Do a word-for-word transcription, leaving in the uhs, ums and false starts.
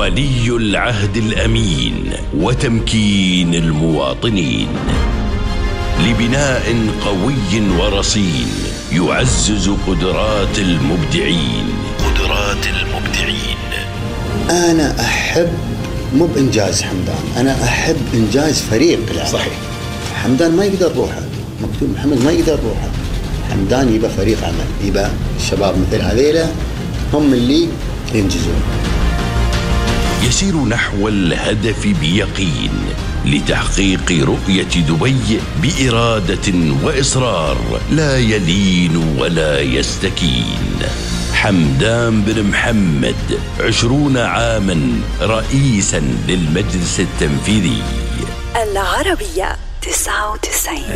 ولي العهد الأمين وتمكين المواطنين لبناء قوي ورصين يعزز قدرات المبدعين قدرات المبدعين. أنا أحب مو بإنجاز حمدان، أنا أحب إنجاز فريق العمل. صحيح. حمدان ما يقدر روحه، مكتوب محمد ما يقدر روحه، حمدان يبقى فريق عمل، يبقى الشباب مثل هذيلا هم اللي ينجزون. يسير نحو الهدف بيقين لتحقيق رؤية دبي بإرادة وإصرار لا يلين ولا يستكين. حمدان بن محمد عشرون عاما رئيسا للمجلس التنفيذي. العربية تسعة وتسعين.